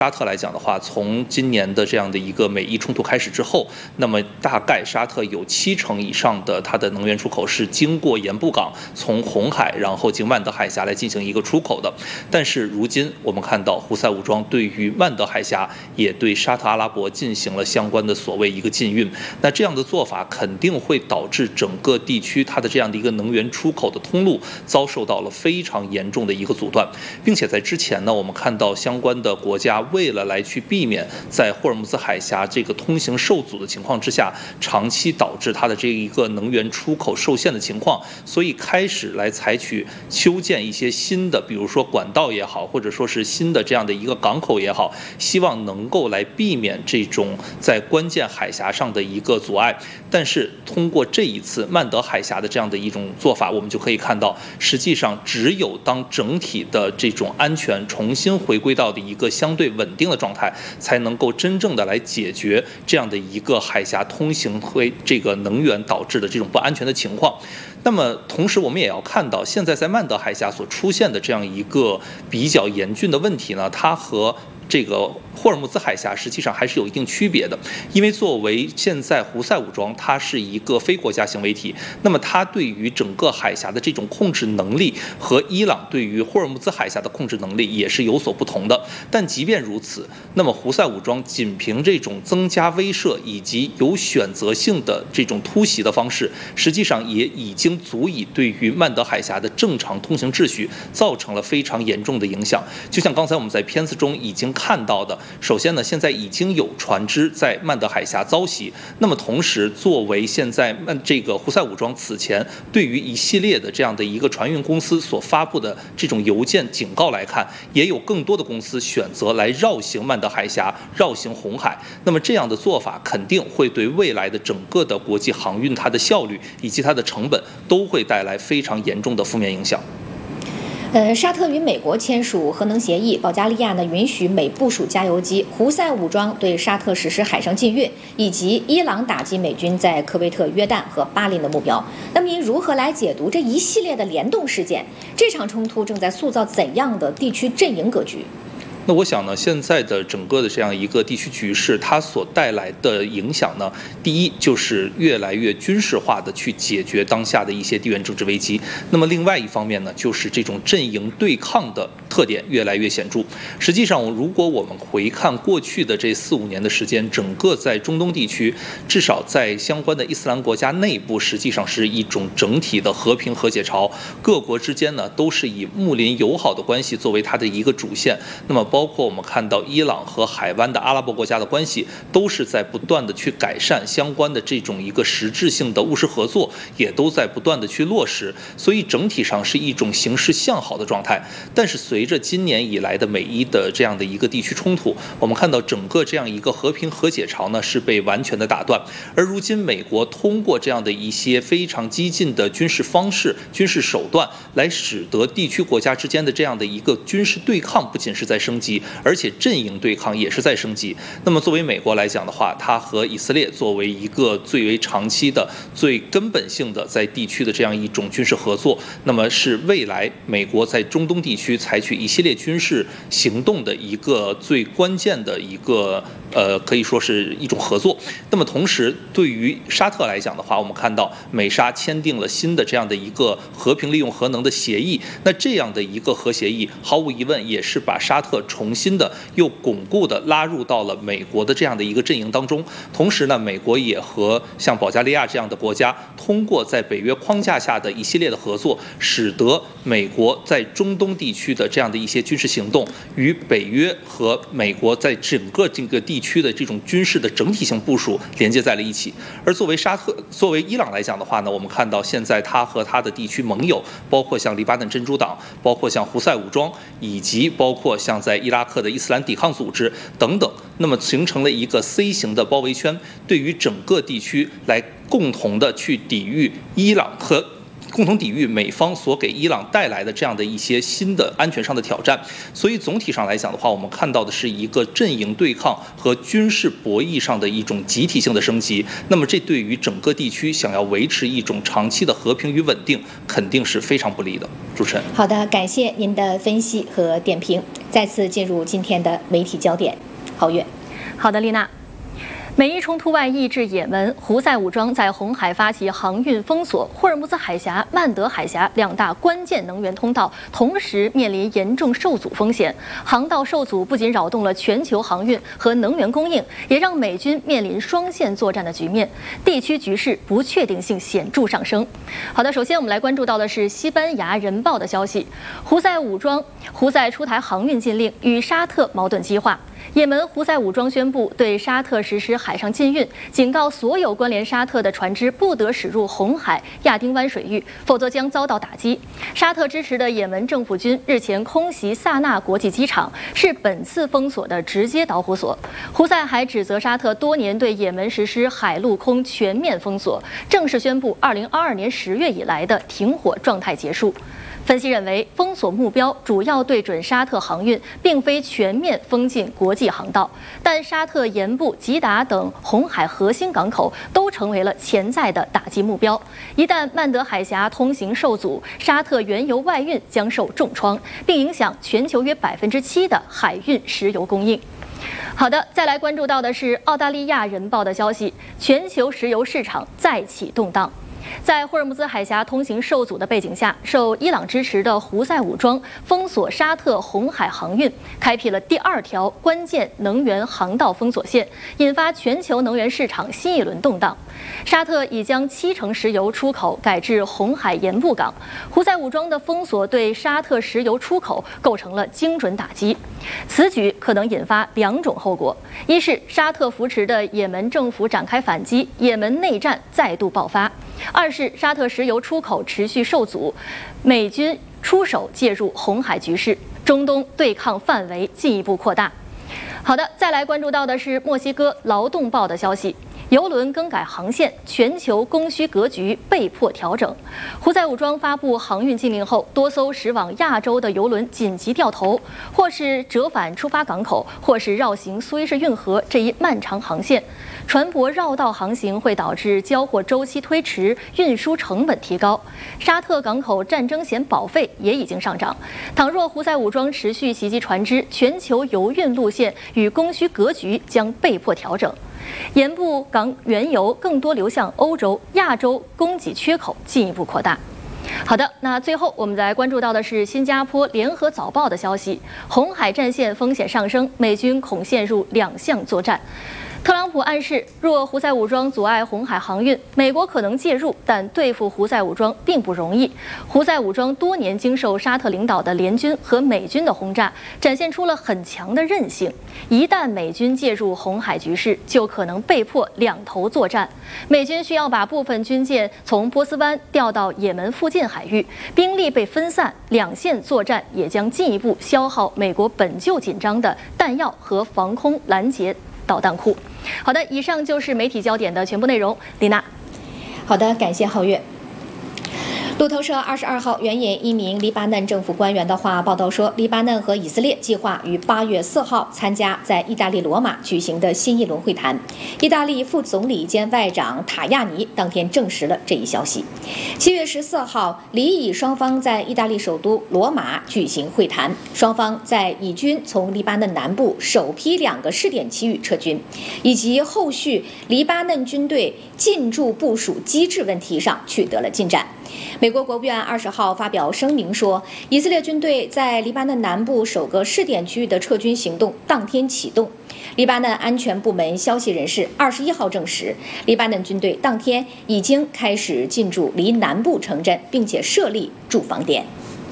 沙特来讲的话，从今年的这样的一个美伊冲突开始之后，那么大概沙特有70%以上的它的能源出口是经过盐布港，从红海然后经曼德海峡来进行一个出口的。但是如今我们看到胡塞武装对于曼德海峡也对沙特阿拉伯进行了相关的所谓一个禁运，那这样的做法肯定会导致整个地区它的这样的一个能源出口的通路遭受到了非常严重的一个阻断，并且在之前呢，我们看到相关的国家为了来去避免在霍尔木兹海峡这个通行受阻的情况之下，长期导致它的这一个能源出口受限的情况，所以开始来采取修建一些新的，比如说管道也好，或者说是新的这样的一个港口也好，希望能够来避免这种在关键海峡上的一个阻碍。但是通过这一次曼德海峡的这样的一种做法，我们就可以看到，实际上只有当整体的这种安全重新回归到的一个相对稳定的状态，才能够真正的来解决这样的一个海峡通行和这个能源导致的这种不安全的情况。那么同时我们也要看到，现在在曼德海峡所出现的这样一个比较严峻的问题呢，它和这个霍尔木兹海峡实际上还是有一定区别的，因为作为现在胡塞武装它是一个非国家行为体，那么它对于整个海峡的这种控制能力和伊朗对于霍尔木兹海峡的控制能力也是有所不同的。但即便如此，那么胡塞武装仅凭这种增加威慑以及有选择性的这种突袭的方式，实际上也已经足以对于曼德海峡的正常通行秩序造成了非常严重的影响。就像刚才我们在片子中已经看到的，首先呢，现在已经有船只在曼德海峡遭袭。那么同时，作为现在这个胡塞武装此前对于一系列的这样的一个船运公司所发布的这种邮件警告来看，也有更多的公司选择来绕行曼德海峡、绕行红海。那么这样的做法肯定会对未来的整个的国际航运它的效率以及它的成本都会带来非常严重的负面影响。 沙特与美国签署核能协议，保加利亚呢允许美部署加油机，胡塞武装对沙特实施海上禁运，以及伊朗打击美军在科威特、约旦和巴林的目标。那么您如何来解读这一系列的联动事件？这场冲突正在塑造怎样的地区阵营格局？ 那我想呢，现在的整个的这样一个地区局势，它所带来的影响呢，第一就是越来越军事化的去解决当下的一些地缘政治危机。那么另外一方面呢，就是这种阵营对抗的特点越来越显著。实际上，如果我们回看过去的这4-5年的时间，整个在中东地区，至少在相关的伊斯兰国家内部，实际上是一种整体的和平和解潮。各国之间呢，都是以睦邻友好的关系作为它的一个主线。那么包括我们看到伊朗和海湾的阿拉伯国家的关系，都是在不断的去改善相关的这种一个实质性的务实合作，也都在不断的去落实，所以整体上是一种形势向好的状态。但是随着今年以来的美伊的这样的一个地区冲突，我们看到整个这样一个和平和解潮呢是被完全的打断。而如今美国通过这样的一些非常激进的军事方式、军事手段，来使得地区国家之间的这样的一个军事对抗不仅是在升级，而且阵营对抗也是在升级。那么作为美国来讲的话，它和以色列作为一个最为长期的、最根本性的在地区的这样一种军事合作，那么是未来美国在中东地区采取一系列军事行动的一个最关键的一个可以说是一种合作。那么同时，对于沙特来讲的话，我们看到美沙签订了新的这样的一个和平利用核能的协议。那这样的一个核协议，毫无疑问也是把沙特重新的又巩固的拉入到了美国的这样的一个阵营当中。同时呢，美国也和像保加利亚这样的国家，通过在北约框架下的一系列的合作，使得美国在中东地区的这样的一些军事行动与北约和美国在整个这个地区的这种军事的整体性部署连接在了一起。而作为伊朗来讲的话呢，我们看到现在它和它的地区盟友，包括像黎巴嫩真主党，包括像胡塞武装，以及包括像在伊拉克的伊斯兰抵抗组织等等，那么形成了一个 C 型的包围圈，对于整个地区来共同的去抵御伊朗和共同抵御美方所给伊朗带来的这样的一些新的安全上的挑战。所以总体上来讲的话，我们看到的是一个阵营对抗和军事博弈上的一种集体性的升级。那么这对于整个地区想要维持一种长期的和平与稳定，肯定是非常不利的。主持人， 好的，感谢您的分析和点评。再次进入今天的媒体焦点，皓月。 好的，丽娜。美伊冲突外溢至也门，胡塞武装在红海发起航运封锁，霍尔木兹海峡、曼德海峡两大关键能源通道同时面临严重受阻风险。航道受阻不仅扰动了全球航运和能源供应，也让美军面临双线作战的局面，地区局势不确定性显著上升。好的，首先我们来关注到的是西班牙人报的消息：胡塞出台航运禁令，与沙特矛盾激化。也门胡塞武装宣布对沙特实施海上禁运，警告所有关联沙特的船只不得驶入红海、亚丁湾水域，否则将遭到打击。沙特支持的也门政府军日前空袭萨那国际机场，是本次封锁的直接导火索。胡塞还指责沙特多年对也门实施海陆空全面封锁，正式宣布2022年10月以来的停火状态结束。分析认为，封锁目标主要对准沙特航运，并非全面封禁国际航道，但沙特盐部、吉达等红海核心港口都成为了潜在的打击目标。一旦曼德海峡通行受阻，沙特原油外运将受重创，并影响全球约7%的海运石油供应。好的，再来关注到的是澳大利亚人报的消息，全球石油市场再起动荡。在霍尔木兹海峡通行受阻的背景下，受伊朗支持的胡塞武装封锁沙特红海航运，开辟了第2条关键能源航道封锁线，引发全球能源市场新一轮动荡。沙特已将70%石油出口改至红海盐部港，胡塞武装的封锁对沙特石油出口构成了精准打击。此举可能引发2种后果：一是沙特扶持的也门政府展开反击，也门内战再度爆发；二是沙特石油出口持续受阻，美军出手介入红海局势，中东对抗范围进一步扩大。好的，再来关注到的是墨西哥劳动报的消息。油轮更改航线，全球供需格局被迫调整。胡塞武装发布航运禁令后，多艘驶往亚洲的油轮紧急掉头，或是折返出发港口，或是绕行苏伊士运河这一漫长航线。船舶绕道航行会导致交货周期推迟，运输成本提高。沙特港口战争险保费也已经上涨。倘若胡塞武装持续袭击船只，全球油运路线与供需格局将被迫调整。盐部港原油更多流向欧洲、亚洲，供给缺口进一步扩大。好的，那最后我们再来关注到的是新加坡联合早报的消息：红海战线风险上升，美军恐陷入2项作战。特朗普暗示，若胡塞武装阻碍红海航运，美国可能介入，但对付胡塞武装并不容易。胡塞武装多年经受沙特领导的联军和美军的轰炸，展现出了很强的韧性。一旦美军介入红海局势，就可能被迫2头作战。美军需要把部分军舰从波斯湾调到也门附近海域，兵力被分散，2线作战也将进一步消耗美国本就紧张的弹药和防空拦截导弹库。好的，以上就是媒体焦点的全部内容。李娜， 好的，感谢皓月。路透社22号援引一名黎巴嫩政府官员的话报道说，黎巴嫩和以色列计划于8月4号参加在意大利罗马举行的新一轮会谈。意大利副总理兼外长塔亚尼当天证实了这一消息。7月14号，黎以双方在意大利首都罗马举行会谈，双方在以军从黎巴嫩南部首批2个试点区域撤军，以及后续黎巴嫩军队进驻部署机制问题上取得了进展。美国国务院20号发表声明说，以色列军队在黎巴嫩南部首个试点区域的撤军行动当天启动。黎巴嫩安全部门消息人士21号证实，黎巴嫩军队当天已经开始进驻离南部城镇，并且设立驻防点。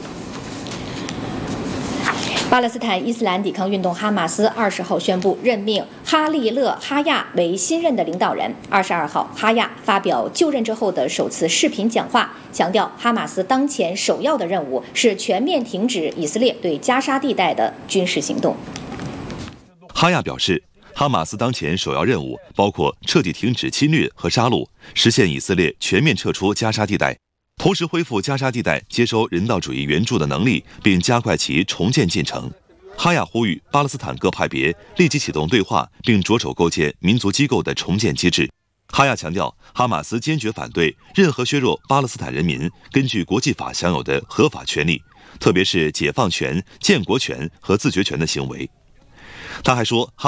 巴勒斯坦伊斯兰抵抗运动哈马斯20号宣布任命哈利勒·哈亚为新任的领导人。22号，哈亚发表就任之后的首次视频讲话，强调哈马斯当前首要的任务是全面停止以色列对加沙地带的军事行动。 哈亚表示，哈马斯当前首要任务包括彻底停止侵略和杀戮，实现以色列全面撤出加沙地带。 同时恢复加沙地带接收人道主义援助的能力，并加快其重建进程。哈亚呼吁巴勒斯坦各派别立即启动对话，并着手构建民族机构的重建机制。哈亚强调，哈马斯坚决反对任何削弱巴勒斯坦人民根据国际法享有的合法权利，特别是解放权、建国权和自决权的行为。他还说，